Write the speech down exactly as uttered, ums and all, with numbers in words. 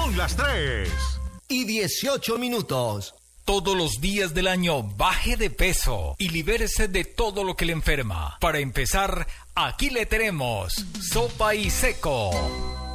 Son las tres y dieciocho minutos. Todos los días del año baje de peso y libérese de todo lo que le enferma. Para empezar, aquí le tenemos Sopa y Seco.